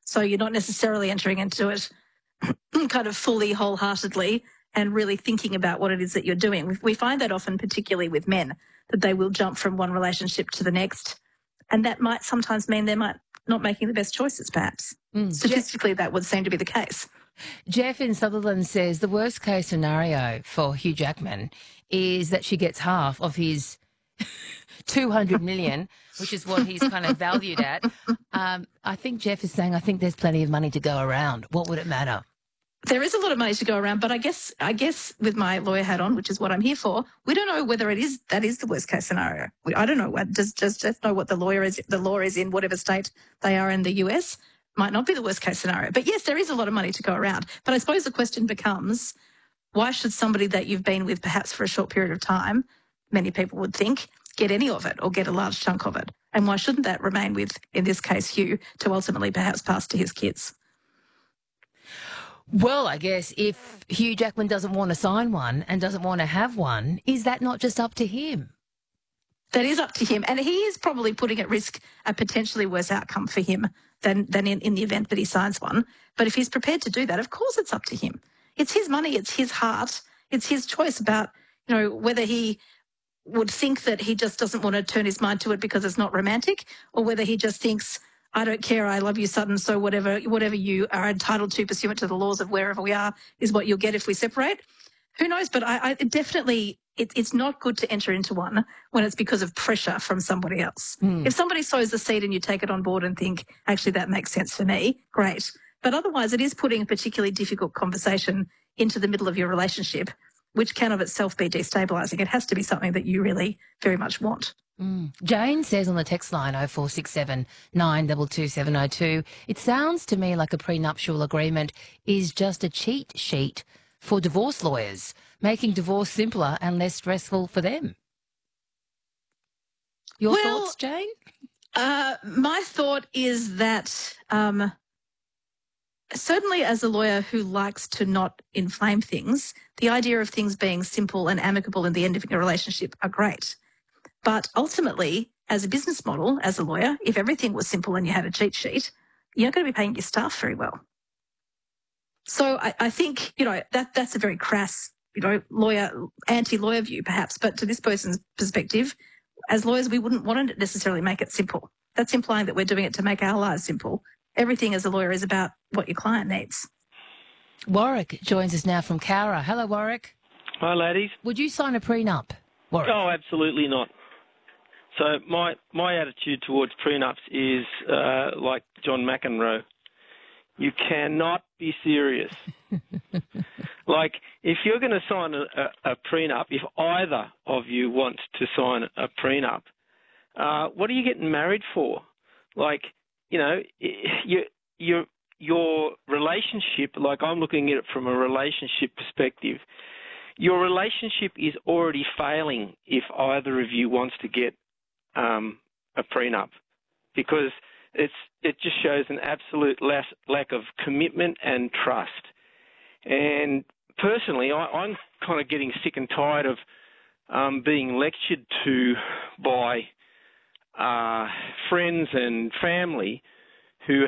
So you're not necessarily entering into it kind of fully, wholeheartedly and really thinking about what it is that you're doing. We find that often, particularly with men, that they will jump from one relationship to the next. And that might sometimes mean they're not making the best choices, perhaps. Statistically, that would seem to be the case. Jeff in Sutherland says the worst case scenario for Hugh Jackman is that she gets half of his 200 million, which is what he's kind of valued at. I think Jeff is saying, I think there's plenty of money to go around. What would it matter? There is a lot of money to go around, but I guess with my lawyer hat on, which is what I'm here for, we don't know whether that is the worst case scenario. I don't know. Does Jeff know what the law is in whatever state they are in the US? Might not be the worst case scenario. But yes, there is a lot of money to go around. But I suppose the question becomes, why should somebody that you've been with perhaps for a short period of time, many people would think, get any of it or get a large chunk of it? And why shouldn't that remain with, in this case, Hugh, to ultimately perhaps pass to his kids? Well, I guess if Hugh Jackman doesn't want to sign one and doesn't want to have one, is that not just up to him? That is up to him. And he is probably putting at risk a potentially worse outcome for him than in the event that he signs one. But if he's prepared to do that, of course it's up to him. It's his money. It's his heart. It's his choice about, whether he would think that he just doesn't want to turn his mind to it because it's not romantic, or whether he just thinks, I don't care, I love you, Sutton, so whatever you are entitled to pursuant to the laws of wherever we are is what you'll get if we separate. Who knows? But I definitely, it's not good to enter into one when it's because of pressure from somebody else. If somebody sows the seed and you take it on board and think, actually, that makes sense for me, great. But otherwise, it is putting a particularly difficult conversation into the middle of your relationship, which can of itself be destabilising. It has to be something that you really very much want. Jane says on the text line 0467 922 702, it sounds to me like a prenuptial agreement is just a cheat sheet for divorce lawyers, making divorce simpler and less stressful for them. Your thoughts, Jane? My thought is that certainly as a lawyer who likes to not inflame things, the idea of things being simple and amicable in the end of a relationship are great. But ultimately, as a business model, as a lawyer, if everything was simple and you had a cheat sheet, you're not going to be paying your staff very well. So I think, that's a very crass, anti-lawyer view perhaps, but to this person's perspective, as lawyers, we wouldn't want to necessarily make it simple. That's implying that we're doing it to make our lives simple. Everything as a lawyer is about what your client needs. Warwick joins us now from Cowra. Hello, Warwick. Hi, ladies. Would you sign a prenup, Warwick? Oh, absolutely not. So my attitude towards prenups is like John McEnroe. You cannot be serious. Like, if you're going to sign a prenup, if either of you want to sign a prenup, what are you getting married for? Like, your relationship, like I'm looking at it from a relationship perspective, your relationship is already failing if either of you wants to get a prenup, because it just shows an absolute lack of commitment and trust. And personally, I'm kind of getting sick and tired of being lectured to by friends and family who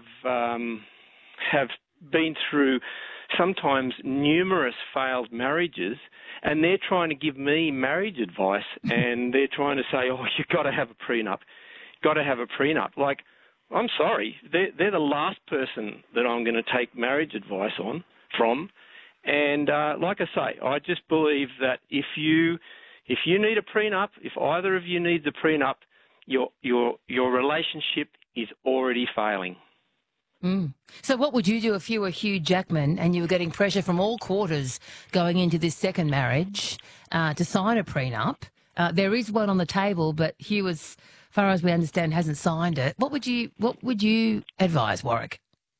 have been through sometimes numerous failed marriages, and they're trying to give me marriage advice, and they're trying to say, oh, you've got to have a prenup. Got to have a prenup. Like, I'm sorry, they're the last person that I'm going to take marriage advice from. And like I say, I just believe that if you need a prenup, if either of you needs a prenup, your relationship is already failing. So what would you do if you were Hugh Jackman and you were getting pressure from all quarters going into this second marriage to sign a prenup? There is one on the table, but Hugh, as far as we understand, hasn't signed it. What would you advise, Warwick?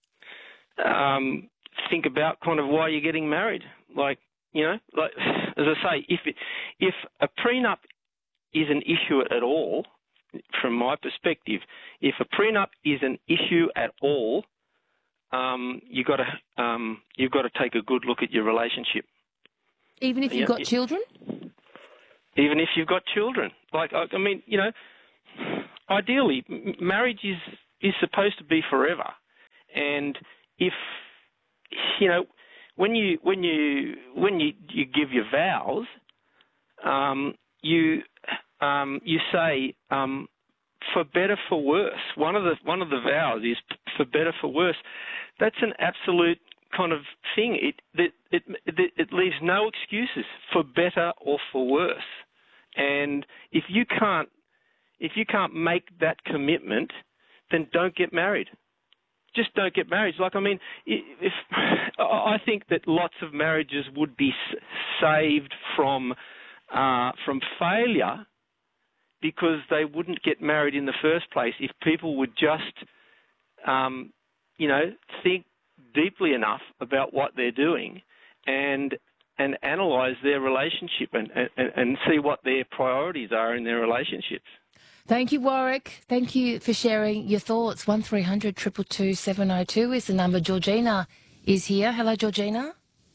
Think about kind of why you're getting married. Like as I say, if a prenup is an issue at all, from my perspective, if a prenup is an issue at all, you've got to take a good look at your relationship. Even if you've got children? Even if you've got children. Like, I mean, ideally, marriage is supposed to be forever. And if when you give your vows, you say for better, for worse. One of the vows is for better, for worse. That's an absolute kind of thing. It leaves no excuses for better or for worse. And if you can't make that commitment, then don't get married. Just don't get married. Like, I mean, I think that lots of marriages would be saved from failure because they wouldn't get married in the first place if people would just, think deeply enough about what they're doing and analyse their relationship and see what their priorities are in their relationships. Thank you, Warwick. Thank you for sharing your thoughts. 1300 222 702 is the number. Georgina is here. Hello, Georgina.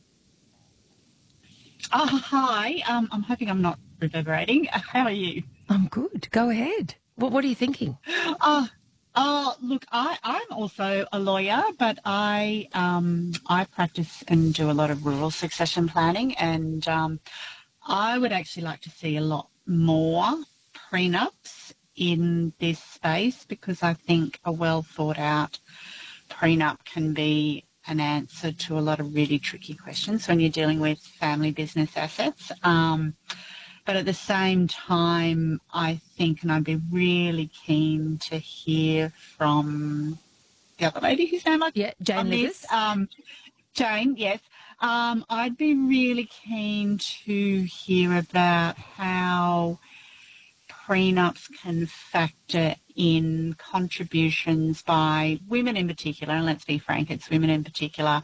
Oh, hi. I'm hoping I'm not reverberating. How are you? I'm good. Go ahead. What are you thinking? Look, I'm also a lawyer, but I practice and do a lot of rural succession planning, and I would actually like to see a lot more prenups in this space because I think a well thought out prenup can be an answer to a lot of really tricky questions when you're dealing with family business assets. But at the same time, I think, and I'd be really keen to hear from the other lady whose name Jane Libis. Jane, yes. I'd be really keen to hear about how prenups can factor in contributions by women in particular, and let's be frank, it's women in particular,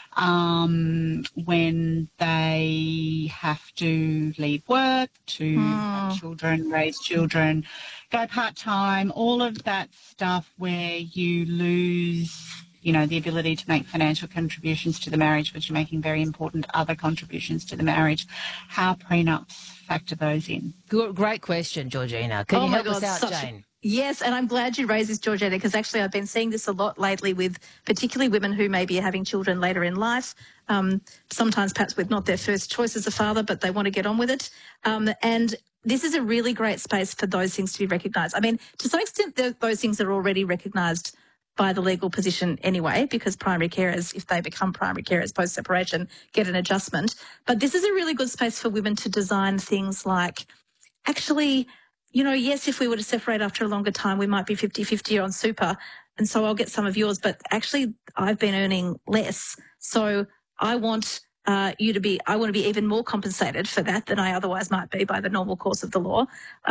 when they have to leave work to have children, raise children, go part-time, all of that stuff where you lose, the ability to make financial contributions to the marriage, but you're making very important other contributions to the marriage, how prenups factor those in. Great question, Georgina. Can you help us out, Jane? Yes, and I'm glad you raised this, Georgina, because actually I've been seeing this a lot lately with particularly women who may be having children later in life, sometimes perhaps with not their first choice as a father, but they want to get on with it. And this is a really great space for those things to be recognised. I mean, to some extent, those things are already recognised by the legal position anyway, because primary carers, if they become primary carers post-separation, get an adjustment. But this is a really good space for women to design things like, actually, yes, if we were to separate after a longer time, we might be 50-50 on super, and so I'll get some of yours, but actually I've been earning less. So I want you to be even more compensated for that than I otherwise might be by the normal course of the law.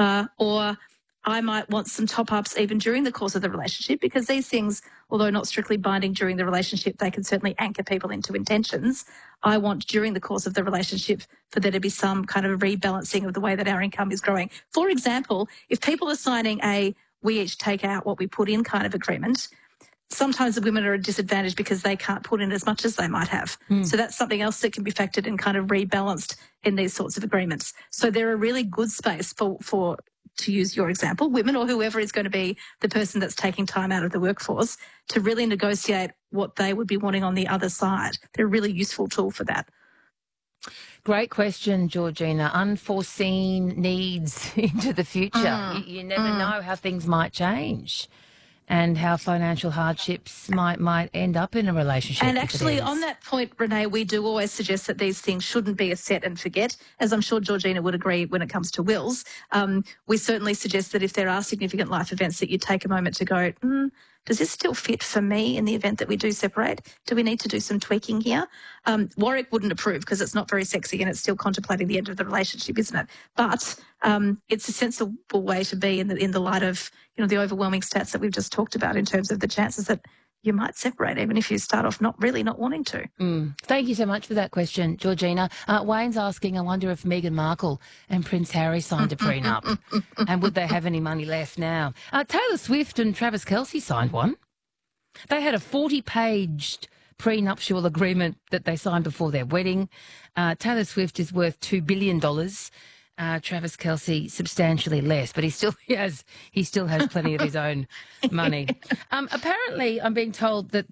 Or I might want some top-ups even during the course of the relationship, because these things, although not strictly binding during the relationship, they can certainly anchor people into intentions. I want during the course of the relationship for there to be some kind of rebalancing of the way that our income is growing. For example, if people are signing a we each take out what we put in kind of agreement, sometimes the women are at a disadvantage because they can't put in as much as they might have. So that's something else that can be factored and kind of rebalanced in these sorts of agreements. So they're a really good space for to use your example, women or whoever is going to be the person that's taking time out of the workforce to really negotiate what they would be wanting on the other side. They're a really useful tool for that. Great question, Georgina. Unforeseen needs into the future. You never know how things might change and how financial hardships might end up in a relationship. And actually, on that point, Renee, we do always suggest that these things shouldn't be a set and forget, as I'm sure Georgina would agree when it comes to wills. We certainly suggest that if there are significant life events that you take a moment to go, does this still fit for me in the event that we do separate? Do we need to do some tweaking here? Warwick wouldn't approve because it's not very sexy and it's still contemplating the end of the relationship, isn't it? But it's a sensible way to be in the light of the overwhelming stats that we've just talked about in terms of the chances that you might separate even if you start off not wanting to. Thank you so much for that question, Georgina. Wayne's asking, I wonder if Meghan Markle and Prince Harry signed a prenup and would they have any money left now? Taylor Swift and Travis Kelce signed one. They had a 40-paged prenuptial agreement that they signed before their wedding. Taylor Swift is worth $2 billion. Travis Kelce substantially less, but he still has plenty of his own money. Apparently, I'm being told that